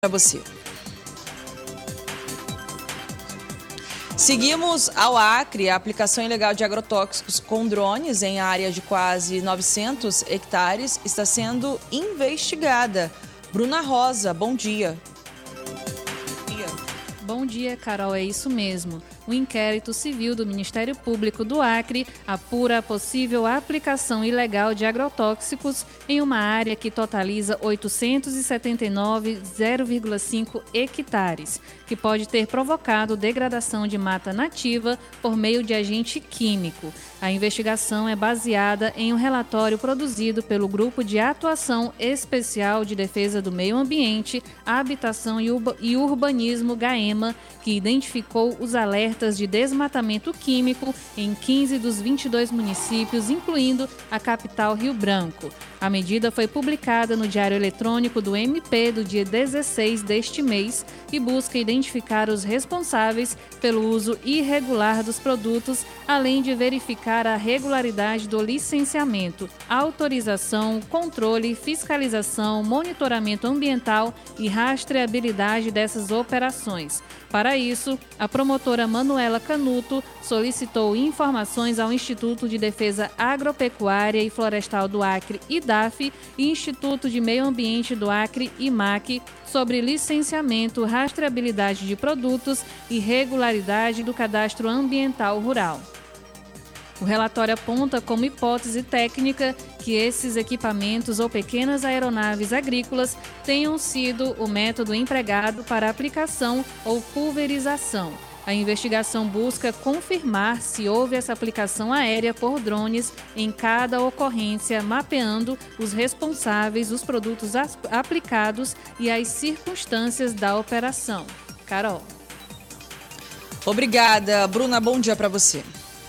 para você. Seguimos ao Acre. A aplicação ilegal de agrotóxicos com drones em área de quase 900 hectares está sendo investigada. Bruna Rosa, bom dia. Bom dia, Carol, é isso mesmo. O inquérito civil do Ministério Público do Acre apura a possível aplicação ilegal de agrotóxicos em uma área que totaliza 879,0,5 hectares, que pode ter provocado degradação de mata nativa por meio de agente químico. A investigação é baseada em um relatório produzido pelo Grupo de Atuação Especial de Defesa do Meio Ambiente, Habitação e Urbanismo, GAEMA, que identificou os alertas de desmatamento químico em 15 dos 22 municípios, incluindo a capital Rio Branco. A medida foi publicada no Diário Eletrônico do MP do dia 16 deste mês e busca identificar os responsáveis pelo uso irregular dos produtos, além de verificar a regularidade do licenciamento, autorização, controle, fiscalização, monitoramento ambiental e rastreabilidade dessas operações. Para isso, a promotora Manuela Canuto solicitou informações ao Instituto de Defesa Agropecuária e Florestal do Acre, IDAF, e Instituto de Meio Ambiente do Acre, IMAC, sobre licenciamento, rastreabilidade de produtos e regularidade do cadastro ambiental rural. O relatório aponta como hipótese técnica que esses equipamentos ou pequenas aeronaves agrícolas tenham sido o método empregado para aplicação ou pulverização. A investigação busca confirmar se houve essa aplicação aérea por drones em cada ocorrência, mapeando os responsáveis, os produtos aplicados e as circunstâncias da operação. Carol. Obrigada, Bruna. Bom dia para você.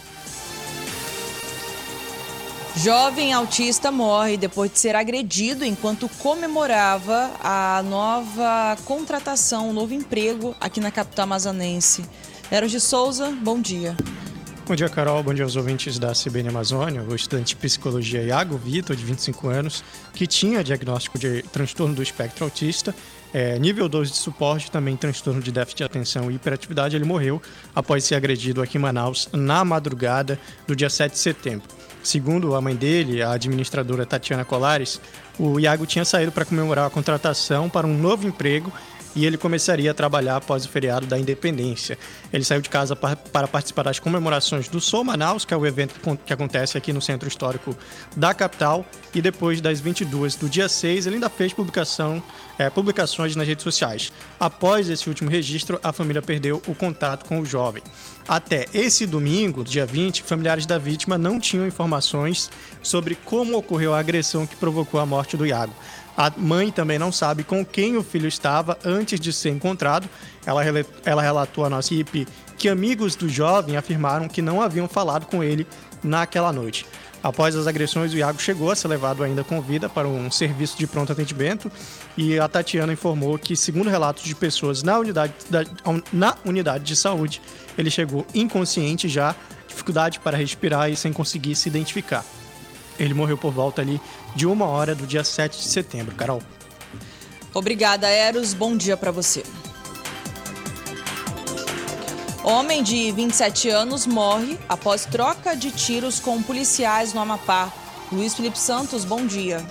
Jovem autista morre depois de ser agredido enquanto comemorava a nova contratação, um novo emprego aqui na capital amazonense. Eros de Souza, bom dia. Bom dia, Carol. Bom dia aos ouvintes da CBN Amazônia. O estudante de psicologia Iago Vitor, de 25 anos, que tinha diagnóstico de transtorno do espectro autista, nível 2 de suporte, também transtorno de déficit de atenção e hiperatividade, ele morreu após ser agredido aqui em Manaus na madrugada do dia 7 de setembro. Segundo a mãe dele, a administradora Tatiana Colares, o Iago tinha saído para comemorar a contratação para um novo emprego e ele começaria a trabalhar após o feriado da Independência. Ele saiu de casa para participar das comemorações do Sou Manaus, que é o evento que acontece aqui no Centro Histórico da capital, e depois das 22 do dia 6, ele ainda fez publicações nas redes sociais. Após esse último registro, a família perdeu o contato com o jovem. Até esse domingo, dia 20, familiares da vítima não tinham informações sobre como ocorreu a agressão que provocou a morte do Iago. A mãe também não sabe com quem o filho estava antes de ser encontrado. Ela relatou à nossa equipe que amigos do jovem afirmaram que não haviam falado com ele naquela noite. Após as agressões, o Iago chegou a ser levado ainda com vida para um serviço de pronto atendimento e a Tatiana informou que, segundo relatos de pessoas na unidade de saúde, ele chegou inconsciente já, dificuldade para respirar e sem conseguir se identificar. Ele morreu por volta ali de 1h do dia 7 de setembro. Carol. Obrigada, Eros. Bom dia para você. Homem de 27 anos morre após troca de tiros com policiais no Amapá. Luiz Felipe Santos, bom dia.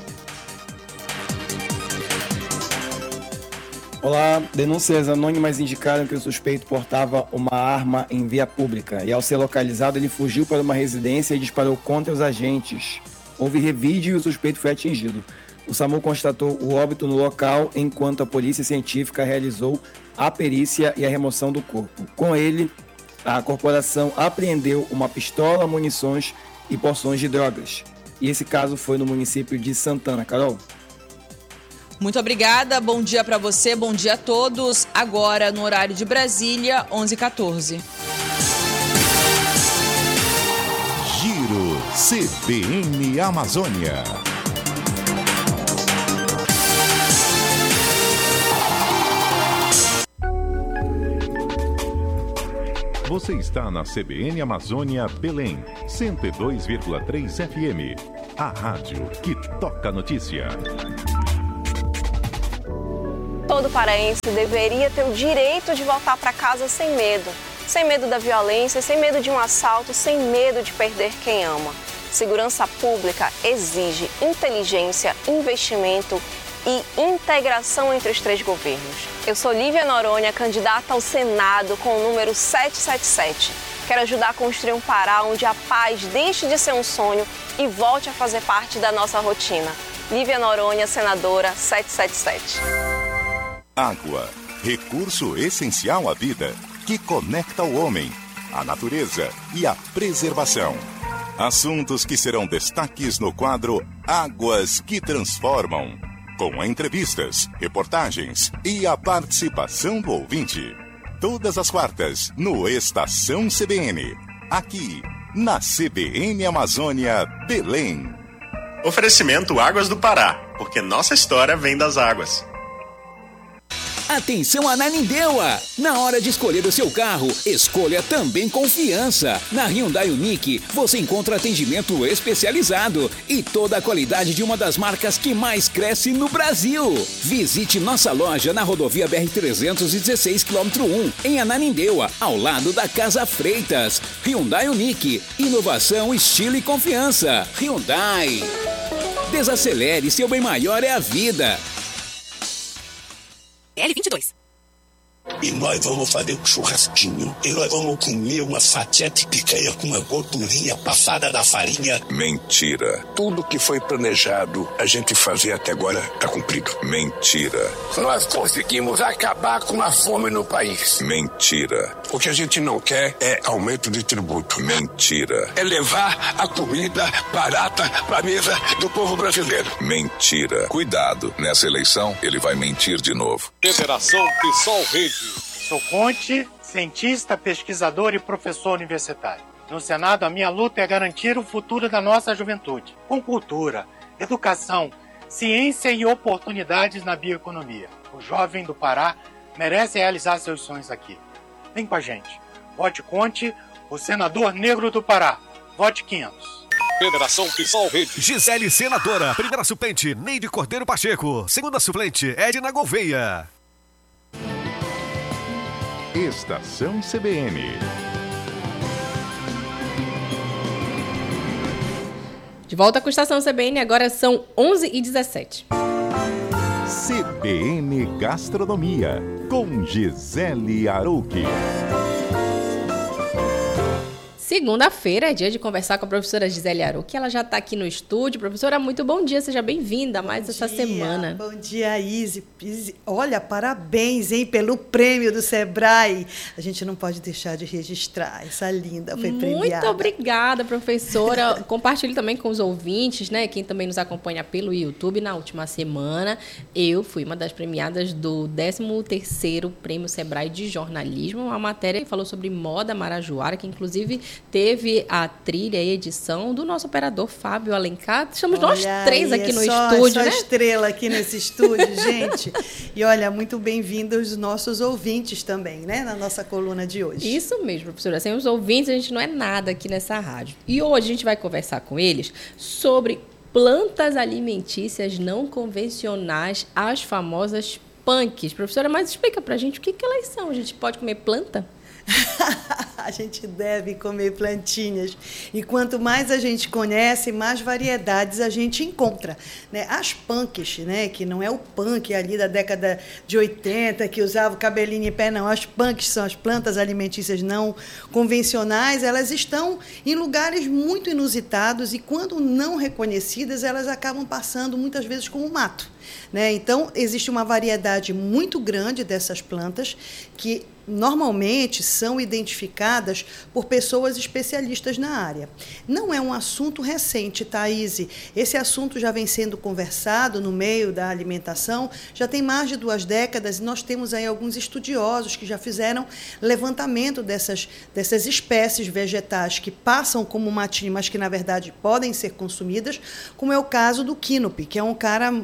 Olá, denúncias anônimas indicaram que o suspeito portava uma arma em via pública e, ao ser localizado, ele fugiu para uma residência e disparou contra os agentes. Houve revide e o suspeito foi atingido. O SAMU constatou o óbito no local, enquanto a polícia científica realizou a perícia e a remoção do corpo. Com ele, a corporação apreendeu uma pistola, munições e porções de drogas. E esse caso foi no município de Santana. Carol. Muito obrigada, bom dia para você, bom dia a todos. Agora, no horário de Brasília, 11h14. Giro CBN Amazônia. Você está na CBN Amazônia Belém, 102,3 FM. A rádio que toca notícia. todo paraense deveria ter o direito de voltar para casa sem medo. Sem medo da violência, sem medo de um assalto, sem medo de perder quem ama. Segurança pública exige inteligência, investimento e integração entre os 3 governos. Eu sou Lívia Noronha, candidata ao Senado com o número 777. Quero ajudar a construir um Pará onde a paz deixe de ser um sonho e volte a fazer parte da nossa rotina. Lívia Noronha, senadora 777. Água, recurso essencial à vida, que conecta o homem, a natureza e a preservação. Assuntos que serão destaques no quadro Águas que Transformam, com entrevistas, reportagens e a participação do ouvinte. Todas as quartas, no Estação CBN, aqui na CBN Amazônia, Belém. Oferecimento Águas do Pará, porque nossa história vem das águas. Atenção Ananindeua! Na hora de escolher o seu carro, escolha também confiança. Na Hyundai Unique, você encontra atendimento especializado e toda a qualidade de uma das marcas que mais cresce no Brasil. Visite nossa loja na rodovia BR-316, km 1, em Ananindeua, ao lado da Casa Freitas. Hyundai Unique, inovação, estilo e confiança. Hyundai. Desacelere, seu bem maior é a vida. L22. E nós vamos fazer um churrasquinho. E nós vamos comer uma fatia de picanha com uma gordurinha passada da farinha. Mentira. Tudo que foi planejado a gente fazer até agora está cumprido. Mentira. Nós conseguimos acabar com a fome no país. Mentira. O que a gente não quer é aumento de tributo. Mentira. É levar a comida barata para a mesa do povo brasileiro. Mentira. Cuidado, nessa eleição ele vai mentir de novo. Federação PSOL Rede. Sou Conte, cientista, pesquisador e professor universitário. No Senado, a minha luta é garantir o futuro da nossa juventude, com cultura, educação, ciência e oportunidades na bioeconomia. O jovem do Pará merece realizar seus sonhos aqui. Vem com a gente. Vote Conte, o senador negro do Pará. Vote 500. Federação PSOL Rede. Gisele, senadora. Primeira suplente, Neide Cordeiro Pacheco. Segunda suplente, Edna Gouveia. Estação CBN. De volta com a Estação CBN, agora são 11h17. CBN Gastronomia, com Gisele Arouque. Segunda-feira é dia de conversar com a professora Gisele Arouque, ela já está aqui no estúdio. Professora, muito bom dia, seja bem-vinda a mais essa semana. Bom dia, Izzy. Olha, parabéns, hein, pelo prêmio do Sebrae. A gente não pode deixar de registrar, essa linda foi premiada. Muito obrigada, professora. Compartilhe também com os ouvintes, né, quem também nos acompanha pelo YouTube. Na última semana, eu fui uma das premiadas do 13º Prêmio Sebrae de Jornalismo, uma matéria que falou sobre moda marajoara, que inclusive teve a trilha e edição do nosso operador Fábio Alencar. Estamos nós três aqui no estúdio, né? Só estrela aqui nesse estúdio, gente. E olha, muito bem-vindos os nossos ouvintes também, né? Na nossa coluna de hoje. Isso mesmo, professora. Sem os ouvintes, a gente não é nada aqui nessa rádio. E hoje a gente vai conversar com eles sobre plantas alimentícias não convencionais, as famosas punks. Professora, mas explica pra gente o que elas são. A gente pode comer planta? A gente deve comer plantinhas. E quanto mais a gente conhece, mais variedades a gente encontra, né? As punks, né? Que não é o punk ali da década de 80, que usava o cabelinho em pé, não. As punks são as plantas alimentícias não convencionais. Elas estão em lugares muito inusitados e, quando não reconhecidas, elas acabam passando muitas vezes como mato, né? Então, existe uma variedade muito grande dessas plantas que normalmente são identificadas por pessoas especialistas na área. Não é um assunto recente, Thaís. Esse assunto já vem sendo conversado no meio da alimentação, já tem mais de 2 décadas, e nós temos aí alguns estudiosos que já fizeram levantamento dessas espécies vegetais que passam como matinho, mas que, na verdade, podem ser consumidas, como é o caso do quínope, que é um cara que tem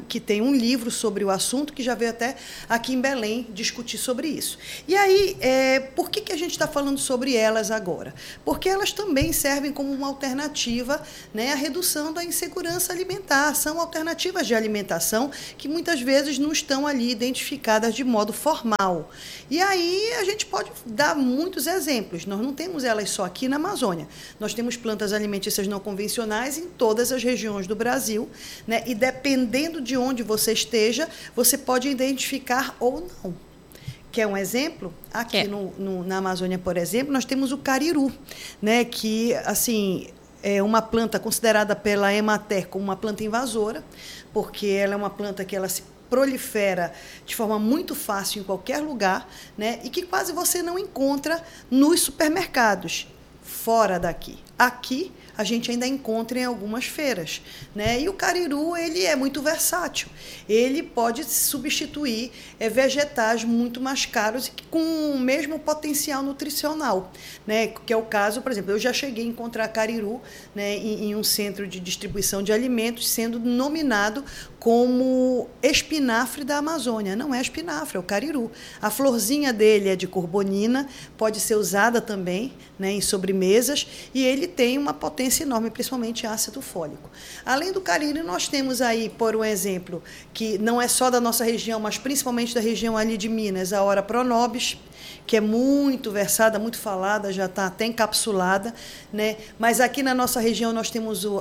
um livro sobre o assunto que já veio até aqui em Belém discutir sobre isso. E aí, por que a gente está falando sobre elas agora? Porque elas também servem como uma alternativa, né, à redução da insegurança alimentar. São alternativas de alimentação que muitas vezes não estão ali identificadas de modo formal. E aí a gente pode dar muitos exemplos. Nós não temos elas só aqui na Amazônia. Nós temos plantas alimentícias não convencionais em todas as regiões do Brasil, né? E dependendo de onde você esteja, você pode identificar ou não. Quer um exemplo? Aqui na Amazônia, por exemplo, nós temos o cariru, né? Que, assim, é uma planta considerada pela Emater como uma planta invasora, porque ela é uma planta que ela se prolifera de forma muito fácil em qualquer lugar, né? E que quase você não encontra nos supermercados, fora daqui. Aqui, a gente ainda encontra em algumas feiras, né? E o cariru, ele é muito versátil. Ele pode substituir vegetais muito mais caros e com o mesmo potencial nutricional, né? Que é o caso, por exemplo, eu já cheguei a encontrar cariru, né, em um centro de distribuição de alimentos, sendo nominado como espinafre da Amazônia. Não é espinafre, é o cariru. A florzinha dele é de corbonina, pode ser usada também, né, em sobremesas, e ele tem uma potência enorme, principalmente ácido fólico. Além do cariru, nós temos aí, por um exemplo, que não é só da nossa região, mas principalmente da região ali de Minas, a Ora pronobis, que é muito versada, muito falada, já está até encapsulada, né? Mas aqui na nossa região nós temos o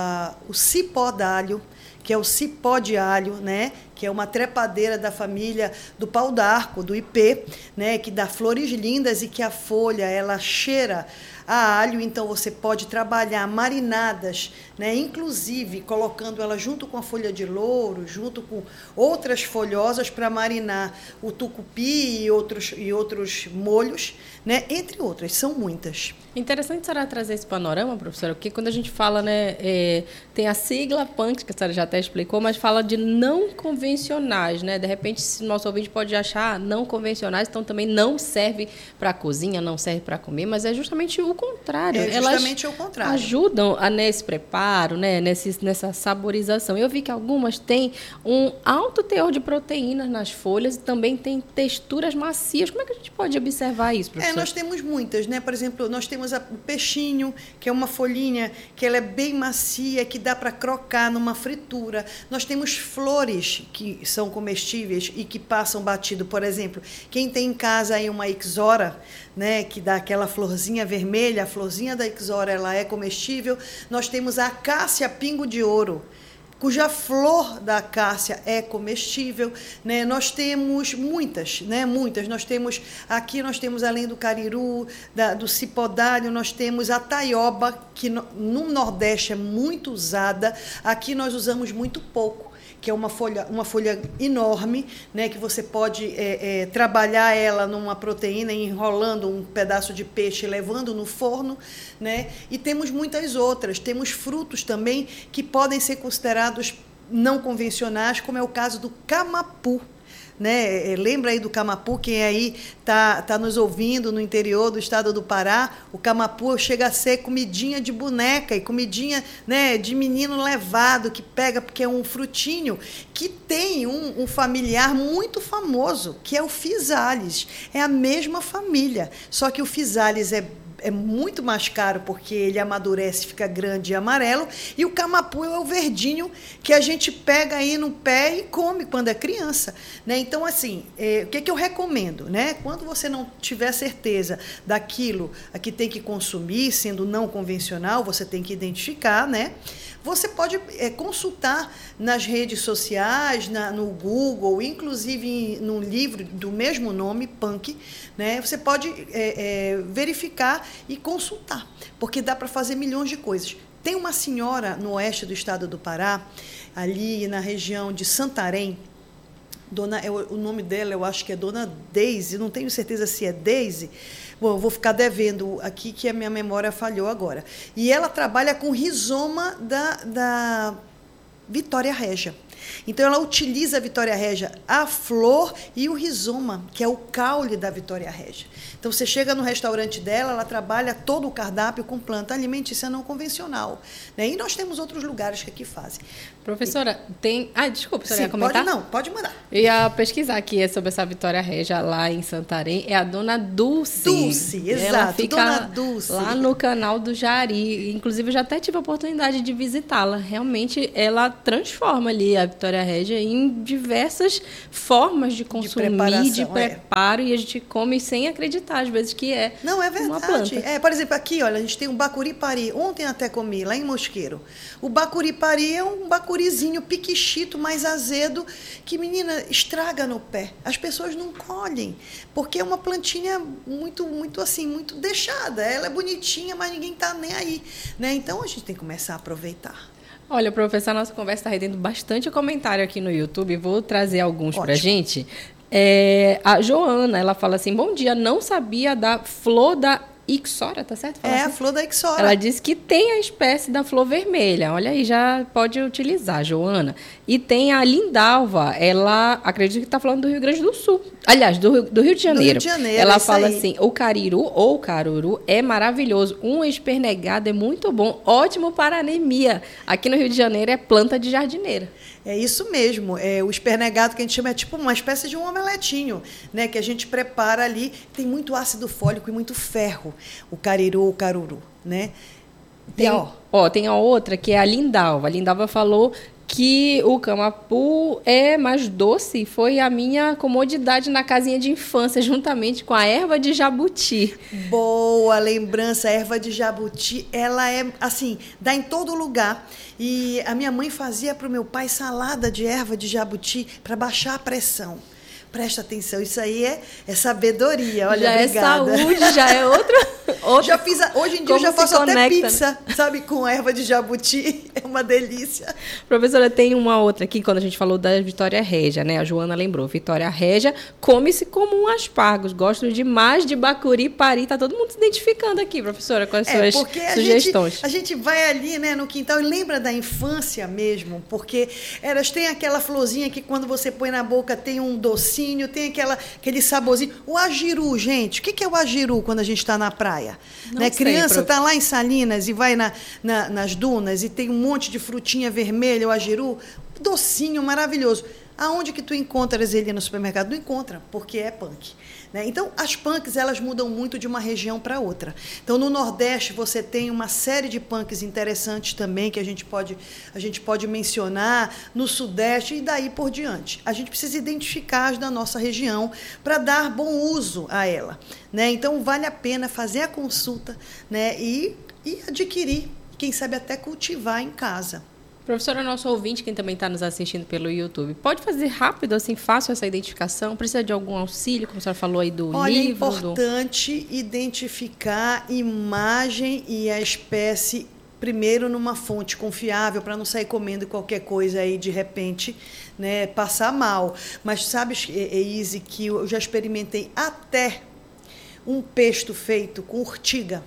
cipó d'alho, que é o cipó de alho, né? Que é uma trepadeira da família do pau d'arco, do ipê, né? Que dá flores lindas e que a folha ela cheira a alho, então você pode trabalhar marinadas, né? Inclusive colocando ela junto com a folha de louro, junto com outras folhosas para marinar o tucupi e outros molhos, né? Entre outras, são muitas. Interessante a senhora trazer esse panorama, professora, porque quando a gente fala, né, tem a sigla PANC, que a senhora já até explicou, mas fala de não convencionais, né? De repente, o nosso ouvinte pode achar não convencionais, então também não serve para a cozinha, não serve para comer, mas é justamente o contrário. Justamente o contrário. Ajudam nesse preparo, né, nessa saborização. Eu vi que algumas têm um alto teor de proteínas nas folhas e também tem texturas macias. Como é que a gente pode observar isso, professora? Nós temos muitas, né? Por exemplo, nós temos o peixinho, que é uma folhinha que ela é bem macia, que dá para crocar numa fritura. Nós temos flores que são comestíveis e que passam batido. Por exemplo, quem tem em casa aí uma ixora, né, que dá aquela florzinha vermelha, a florzinha da ixora ela é comestível. Nós temos a acácia pingo de ouro, cuja flor da acácia é comestível, né? Nós temos muitas, né? Muitas. Nós temos além do cariru, do cipó d'alho, nós temos a taioba, que no Nordeste é muito usada. Aqui nós usamos muito pouco, que é uma folha enorme, né, que você pode trabalhar ela numa proteína, enrolando um pedaço de peixe, levando no forno, né? E temos muitas outras. Temos frutos também que podem ser considerados não convencionais, como é o caso do camapu, né? Lembra aí do camapu, quem aí tá nos ouvindo no interior do estado do Pará? O camapu chega a ser comidinha de boneca e comidinha, né, de menino levado, que pega, porque é um frutinho que tem um familiar muito famoso, que é o physalis. É a mesma família, só que o physalis é muito mais caro porque ele amadurece, fica grande e amarelo, e o camapu é o verdinho que a gente pega aí no pé e come quando é criança, né? Então, assim, o que eu recomendo, né? Quando você não tiver certeza daquilo que tem que consumir, sendo não convencional, você tem que identificar, né? Você pode consultar nas redes sociais, no Google, inclusive num livro do mesmo nome, Punk, né? Você pode verificar e consultar, porque dá para fazer milhões de coisas. Tem uma senhora no oeste do estado do Pará, ali na região de Santarém, o nome dela eu acho que é Dona Deise, não tenho certeza se é Deise. Bom, eu vou ficar devendo aqui, que a minha memória falhou agora. E ela trabalha com rizoma da Vitória Régia. Então, ela utiliza a Vitória Régia, a flor e o rizoma, que é o caule da Vitória Régia. Então, você chega no restaurante dela, ela trabalha todo o cardápio com planta alimentícia não convencional. Né? E nós temos outros lugares que aqui fazem. Professora, tem... desculpa, você ia comentar? Pode mandar. Eu ia pesquisar aqui sobre essa Vitória Régia lá em Santarém. É a Dona Dulce. Dulce, exato. Ela fica Dona Dulce. Lá no canal do Jari. Inclusive, eu já até tive a oportunidade de visitá-la. Realmente, ela transforma ali a Vitória Régia em diversas formas de consumir, de preparo. E a gente come sem acreditar, às vezes, que é Não, é verdade. uma planta. Por exemplo, aqui, olha, a gente tem um bacuri-pari. Ontem até comi, lá em Mosqueiro. O bacuri-pari é um bacurizinho piquichito, mais azedo, que, menina, estraga no pé. As pessoas não colhem, porque é uma plantinha muito assim, muito deixada. Ela é bonitinha, mas ninguém está nem aí. Né? Então, a gente tem que começar a aproveitar. Olha, professor, a nossa conversa está rendendo bastante comentário aqui no YouTube. Vou trazer alguns para a gente. A Joana, ela fala assim, bom dia, não sabia da flor da Ixora, tá certo? Assim? A flor da Ixora. Ela disse que tem a espécie da flor vermelha. Olha aí, já pode utilizar, Joana. E tem a lindalva. Ela, acredito que está falando do Rio Grande do Sul. Aliás, do Rio de Janeiro. Do Rio de Janeiro, ela fala assim, o cariru ou caruru é maravilhoso. Um espernegado é muito bom. Ótimo para anemia. Aqui no Rio de Janeiro é planta de jardineira. É isso mesmo. O espernegado que a gente chama é tipo uma espécie de um omeletinho, né? Que a gente prepara ali. Tem muito ácido fólico e muito ferro. O cariru ou caruru, né? Tem a outra que é a lindalva. A lindalva falou que o camapu é mais doce e foi a minha comodidade na casinha de infância, juntamente com a erva de jabuti. Boa lembrança, a erva de jabuti, ela é assim, dá em todo lugar. E a minha mãe fazia para o meu pai salada de erva de jabuti para baixar a pressão. Presta atenção, isso aí é sabedoria. Olha, já obrigada. É saúde, já é outra. Já fiz, hoje em dia eu já faço até pizza, sabe, com erva de jabuti. É uma delícia. Professora, tem uma outra aqui, quando a gente falou da Vitória Régia, né? A Joana lembrou. Vitória Régia come-se como um aspargos. Gosto demais de bacuri-pari. Tá todo mundo se identificando aqui, professora, com as suas sugestões. A gente vai ali, né, no quintal e lembra da infância mesmo, porque elas têm aquela florzinha que quando você põe na boca tem um docinho, tem aquele saborzinho. O agiru, gente, o que é o agiru quando a gente está na praia? Né? Criança está lá em Salinas e vai nas dunas e tem um monte de frutinha vermelha, o agiru, docinho, maravilhoso. Aonde que tu encontras ele no supermercado? Não encontra, porque é punk. Né? Então, as punks, elas mudam muito de uma região para outra. Então, no Nordeste, você tem uma série de punks interessantes também, que a gente pode mencionar, no Sudeste e daí por diante. A gente precisa identificar as da nossa região para dar bom uso a ela. Né? Então, vale a pena fazer a consulta, né? e adquirir, quem sabe até cultivar em casa. Professora, nosso ouvinte, quem também está nos assistindo pelo YouTube, pode fazer rápido, assim, fácil essa identificação? Precisa de algum auxílio, como a senhora falou aí do livro? Olha, é importante identificar imagem e a espécie primeiro numa fonte confiável, para não sair comendo qualquer coisa aí de repente, né, passar mal. Mas sabe, Eise, que eu já experimentei até um pesto feito com urtiga.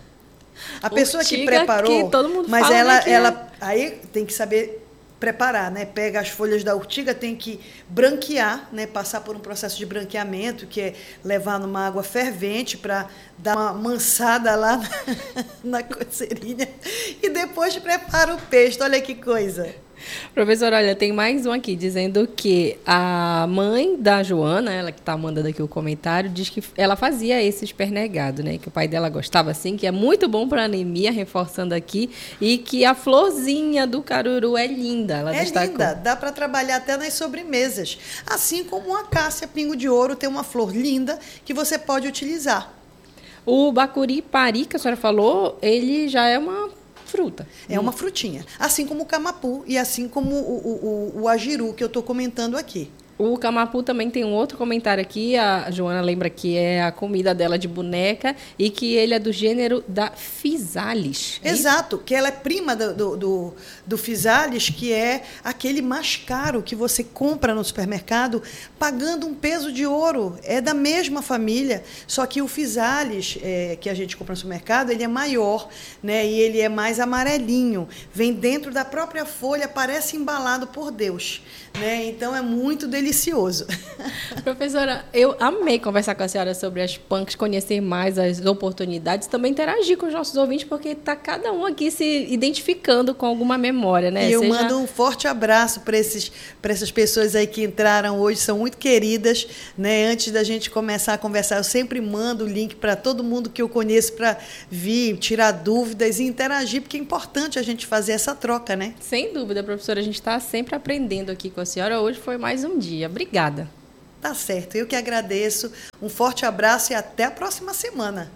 A pessoa que preparou, que todo mundo mas fala ela aí tem que saber preparar, né? Pega as folhas da urtiga, tem que branquear, né? Passar por um processo de branqueamento, que é levar numa água fervente para dar uma mansada lá na coceirinha e depois prepara o pesto. Olha que coisa. Professora, olha, tem mais um aqui dizendo que a mãe da Joana, ela que está mandando aqui o comentário, diz que ela fazia esse espernegado, né? Que o pai dela gostava assim, que é muito bom para anemia, reforçando aqui, e que a florzinha do caruru é linda. Ela destacou. Linda, dá para trabalhar até nas sobremesas. Assim como a acácia pingo de ouro tem uma flor linda que você pode utilizar. O bacuri-pari, que a senhora falou, ele já é uma fruta. É uma frutinha. Assim como o camapu e assim como o agiru, que eu estou comentando aqui. O Camapu também tem um outro comentário aqui. A Joana lembra que é a comida dela de boneca e que ele é do gênero da Physalis. Exato, que ela é prima do Physalis, que é aquele mais caro que você compra no supermercado pagando um peso de ouro. É da mesma família, só que o Physalis, que a gente compra no supermercado, ele é maior, né? E ele é mais amarelinho. Vem dentro da própria folha, parece embalado por Deus, né? Então é muito delicioso. Professora, eu amei conversar com a senhora sobre as punks, conhecer mais as oportunidades, também interagir com os nossos ouvintes, porque está cada um aqui se identificando com alguma memória, né? E eu mando um forte abraço para essas pessoas aí que entraram hoje, são muito queridas, né? Antes da gente começar a conversar, eu sempre mando o link para todo mundo que eu conheço para vir, tirar dúvidas e interagir, porque é importante a gente fazer essa troca, né? Sem dúvida, professora, a gente está sempre aprendendo aqui com a senhora. Hoje foi mais um dia. Obrigada. Tá certo, eu que agradeço. Um forte abraço e até a próxima semana.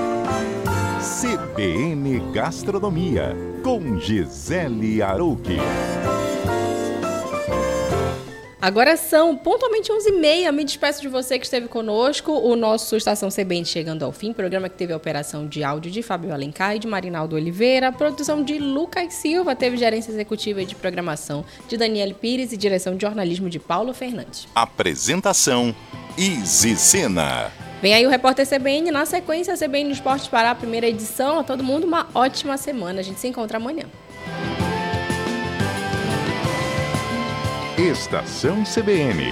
CBN Gastronomia, com Gisele Arouque. Agora são pontualmente 11h30. Me despeço de você que esteve conosco. O nosso Estação CBN chegando ao fim. Programa que teve a operação de áudio de Fábio Alencar e de Marinaldo Oliveira. A produção de Lucas Silva. Teve gerência executiva e de programação de Daniele Pires e direção de jornalismo de Paulo Fernandes. Apresentação, Izi Sena. Vem aí o Repórter CBN. Na sequência, a CBN Esportes Pará, a primeira edição. A todo mundo uma ótima semana. A gente se encontra amanhã. Estação CBN.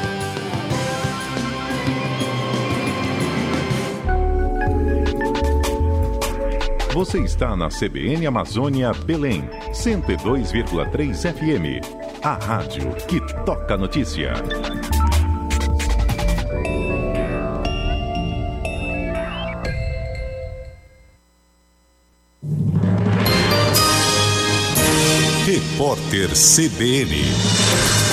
Você está na CBN Amazônia Belém, 102,3 FM. A rádio que toca notícia. Repórter CBN.